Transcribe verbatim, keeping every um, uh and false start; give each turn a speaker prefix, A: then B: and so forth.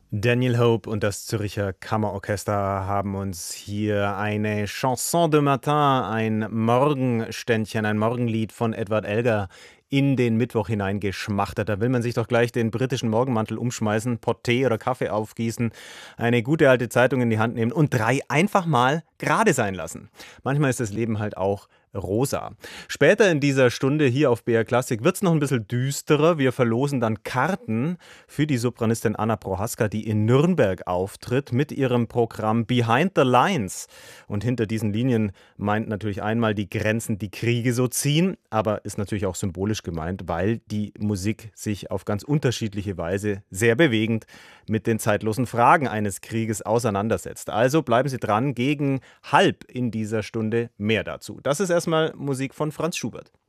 A: Daniel Hope und das Zürcher Kammerorchester haben uns hier eine Chanson de Matin, ein Morgenständchen, ein Morgenlied von Edward Elgar in den Mittwoch hineingeschmachtert. Da will man sich doch gleich den britischen Morgenmantel umschmeißen, Pott Tee oder Kaffee aufgießen, eine gute alte Zeitung in die Hand nehmen und drei einfach mal gerade sein lassen. Manchmal ist das Leben halt auch rosa. Später in dieser Stunde hier auf B R Klassik wird es noch ein bisschen düsterer. Wir verlosen dann Karten für die Sopranistin Anna Prohaska, die in Nürnberg auftritt mit ihrem Programm Behind the Lines. Und hinter diesen Linien meint natürlich einmal die Grenzen, die Kriege so ziehen, aber ist natürlich auch symbolisch gemeint, weil die Musik sich auf ganz unterschiedliche Weise sehr bewegend mit den zeitlosen Fragen eines Krieges auseinandersetzt. Also bleiben Sie dran, gegen halb in dieser Stunde mehr dazu. Das ist erstmal Musik von Franz Schubert.